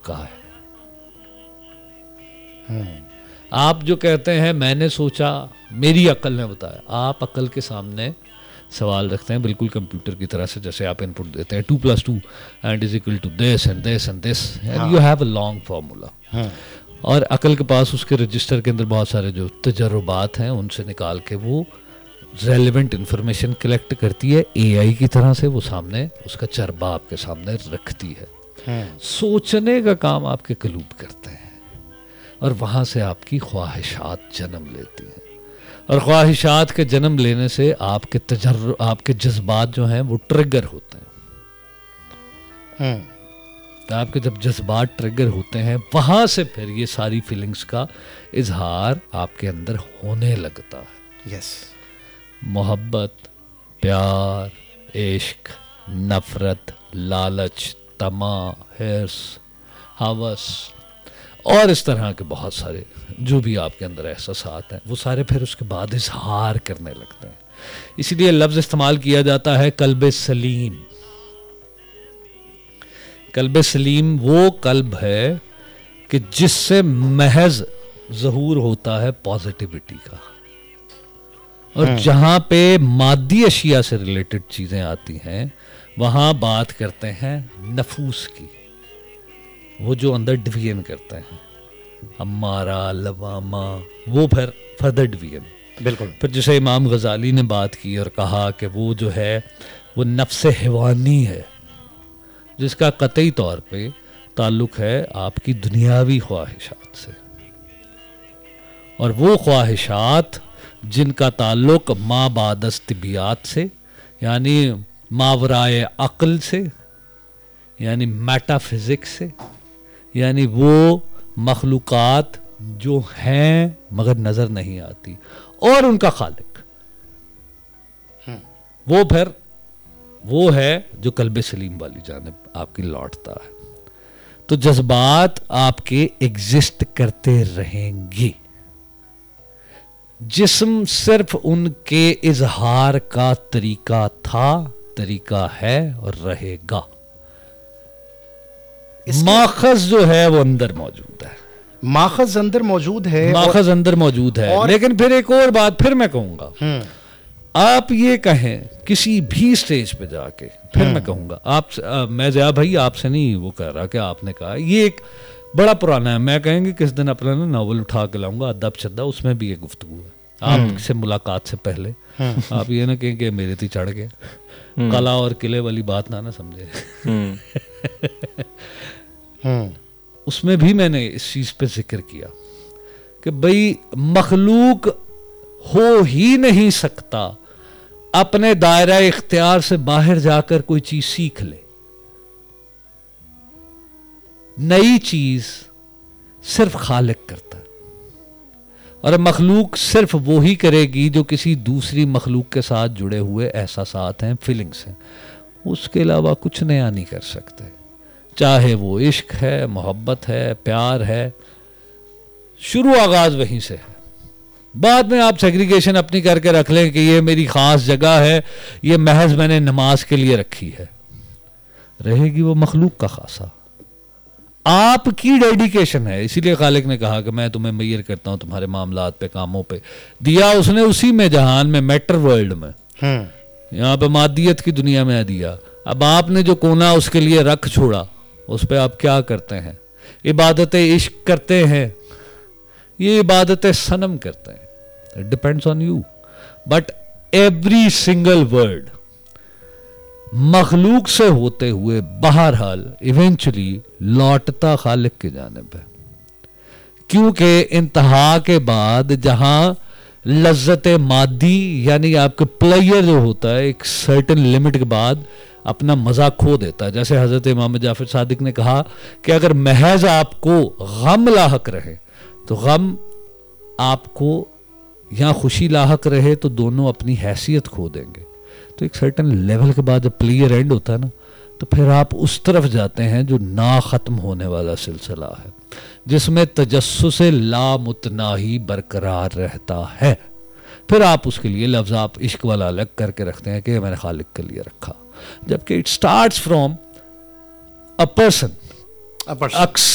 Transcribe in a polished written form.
का है। आप जो कहते हैं मैंने सोचा, मेरी अक्ल ने बताया, आप अक्ल के सामने सवाल रखते हैं बिल्कुल कंप्यूटर की तरह से, जैसे आप इनपुट देते हैं 2+2 and is equal to this and this and this, and you have a long formula. और अकल के पास उसके रजिस्टर के अंदर बहुत सारे जो तजर्बात हैं उनसे निकाल के वो रेलेवेंट इंफॉर्मेशन कलेक्ट करती है, एआई की तरह से वो सामने उसका चरबा आपके सामने रखती है। सोचने का काम आपके कलूब करते हैं और वहाँ से आपकी ख्वाहिशात जन्म लेती हैं, और ख्वाहिशात के जन्म लेने से आपके जज्बात जो हैं वो ट्रिगर होते हैं। आपके जब जज्बात ट्रिगर होते हैं वहाँ से फिर ये सारी फीलिंग्स का इजहार आपके अंदर होने लगता है। यस। मोहब्बत, प्यार, इश्क, नफरत, लालच, तमा, हिर्स, हवस और इस तरह के बहुत सारे जो भी आपके अंदर एहसासात हैं वो सारे फिर उसके बाद इजहार करने लगते हैं। इसीलिए लफ्ज़ इस्तेमाल किया जाता है कल्ब सलीम। कल्ब सलीम वो कल्ब है कि जिससे महज ज़हूर होता है पॉजिटिविटी का, और जहाँ पे मादी अशिया से रिलेटेड चीज़ें आती हैं वहाँ बात करते हैं नफूस की, वो जो अंदर डिवीजन करते हैं, अम्मारा, लवामा, वो फिर फर्दर डिवीजन। बिल्कुल। फिर जैसे इमाम गजाली ने बात की और कहा कि वो जो है वो नफ्स हैवानी है जिसका कतई तौर पे ताल्लुक़ है आपकी दुनियावी ख्वाहिशात से, और वो ख्वाहिशात जिनका ताल्लुक़ माँ बादस तिबियात से, यानी मावराए अक्ल से, यानी मेटाफिज़िक्स से, यानी वो मखलूक़ात जो हैं मगर नज़र नहीं आती, और उनका खालिक, वो फिर वो है जो कल्बे सलीम वाली जानिब आपकी लौटता है। तो जज्बात आपके एग्जिस्ट करते रहेंगे, जिस्म सिर्फ उनके इजहार का तरीका था, तरीका है और रहेगा। माखज जो है वो अंदर मौजूद है, माखज अंदर मौजूद है, माखज अंदर मौजूद है। लेकिन फिर एक और बात फिर मैं कहूंगा, आप ये कहें किसी भी स्टेज पे जाके, फिर मैं कहूंगा आप, मैं ज़या भाई आपसे नहीं वो कह रहा कि आपने कहा, ये एक बड़ा पुराना है, मैं कहेंगे किस दिन अपना ना नावल उठा के लाऊंगा अदब शद्दा, उसमें भी एक गुफ्तगू है आपसे मुलाकात से पहले। आप ये ना कहें कि मेरे थी चढ़ गए, कला और किले वाली बात ना समझे। उसमें भी मैंने इस चीज पे जिक्र किया कि भाई मखलूक हो ही नहीं सकता अपने दायरा इख्तियार से बाहर जाकर कोई चीज सीख ले। नई चीज सिर्फ खालिक करता है, और मखलूक सिर्फ वो ही करेगी जो किसी दूसरी मखलूक के साथ जुड़े हुए एहसासात हैं, फीलिंग्स हैं, उसके अलावा कुछ नया नहीं कर सकते। चाहे वो इश्क है, मोहब्बत है, प्यार है, शुरू आगाज वहीं से है। बाद में आप सेग्रीगेशन अपनी करके रख लें कि ये मेरी खास जगह है, ये महज मैंने नमाज के लिए रखी है, रहेगी वो मखलूक का खासा, आपकी डेडिकेशन है। इसीलिए खालिक ने कहा कि मैं तुम्हें मैयर करता हूं तुम्हारे मामलात पे, कामों पे, दिया उसने उसी में, जहान में, मैटर वर्ल्ड में, यहाँ पे मादियत की दुनिया में दिया। अब आपने जो कोना उसके लिए रख छोड़ा, उस पर आप क्या करते हैं? इबादत इश्क करते हैं, ये इबादत सनम करते हैं, it depends on you. But every single word मखलूक से होते हुए बहरहाल इवेंचुअली लौटता खालिक की जानिब है, क्योंकि इंतहा के बाद जहां लज्जत मादी यानी आपके प्लेयर जो होता है एक सर्टेन लिमिट के बाद अपना मजा खो देता है। जैसे हजरत इमाम जाफर सादिक ने कहा कि अगर महज आपको गम लाहक रहे तो गम आपको या खुशी लाहक रहे तो दोनों अपनी हैसियत खो देंगे। तो एक सर्टेन लेवल के बाद जब प्लेयर एंड होता है ना, तो फिर आप उस तरफ जाते हैं जो ना ख़त्म होने वाला सिलसिला है, जिसमें तजस्सुस लामुतनाही बरकरार रहता है। फिर आप उसके लिए लफ्ज़ आप इश्क वाला अलग करके रखते हैं कि मैंने खालिक के लिए रखा, जबकि it starts from a person.